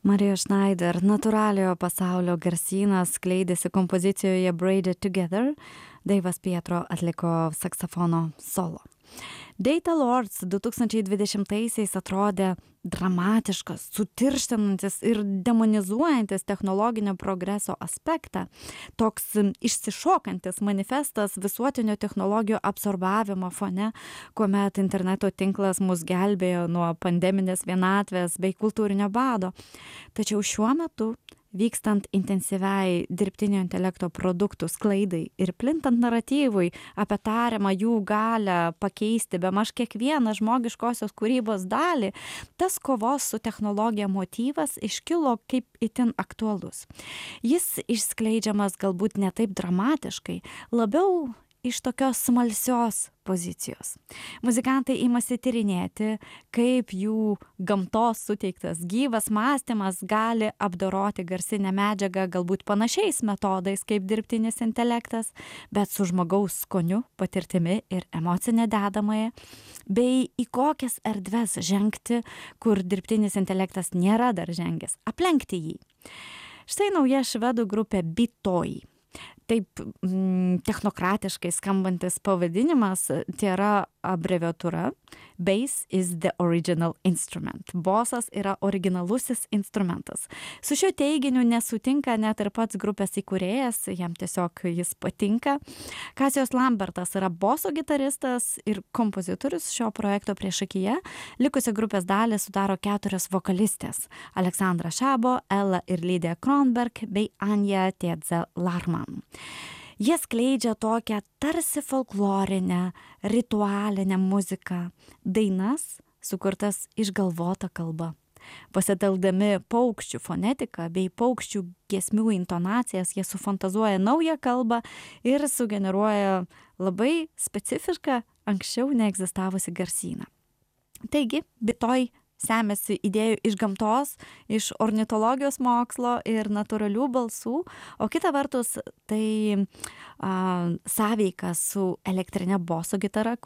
Marijos Schneider natūraliojo pasaulio garsynas skleidėsi kompozicijoje Braided Together. Daivas Pietro atliko saksofono solo. Data Lords 2020-aisiais atrodė dramatiškas, sutirštinantis ir demonizuojantis technologinio progreso aspektą. Toks išsišokantis manifestas visuotinio technologijų absorbavimo fone, kuomet interneto tinklas mus gelbėjo nuo pandeminės vienatvės bei kultūrinio bado. Tačiau šiuo metu, vykstant intensyviai dirbtinio intelekto produktų sklaidai ir plintant naratyvui apie tariamą jų galią pakeisti bemaž kiekvieną žmogiškosios kūrybos dalį, tas kovos su technologija motyvas iškilo kaip itin aktualus. Jis išskleidžiamas galbūt ne taip dramatiškai, labiau iš tokios smalsios pozicijos. Muzikantai imasi tyrinėti, kaip jų gamtos suteiktas gyvas mąstymas gali apdoroti garsinę medžiagą galbūt panašiais metodais kaip dirbtinis intelektas, bet su žmogaus skoniu, patirtimi ir emocinė dedamąja, bei į kokias erdves žengti, kur dirbtinis intelektas nėra dar žengęs, aplenkti jį. Štai nauja švedų grupė Bitoi. Taip technokratiškai skambantis pavadinimas, tai yra abreviatūra Bass is the original instrument. Bosas yra originalusis instrumentas. Su šiuo teiginiu nesutinka net ir pats grupės įkūrėjas, jam tiesiog jis patinka. Kasijos Lambertas yra boso gitaristas ir kompozitorius šio projekto priešakyje. Likusią grupės dalį sudaro 4 vokalistės – Aleksandra Šabo, Ella ir Lydija Kronberg bei Anja Tiedze-Larman. Jie skleidžia tokią tarsi folklorinę, ritualinę muziką, dainas, sukurtas išgalvota kalba. Pasitelkdami paukščių fonetiką bei paukščių giesmių intonacijas, jie sufantazuoja naują kalbą ir sugeneruoja labai specifišką, anksčiau neegzistavusi garsyną. Taigi, Bitoi semėsi idėjų iš gamtos, iš ornitologijos mokslo ir natūralių balsų, o kita vertus tai sąveika su elektrinė boso gitara,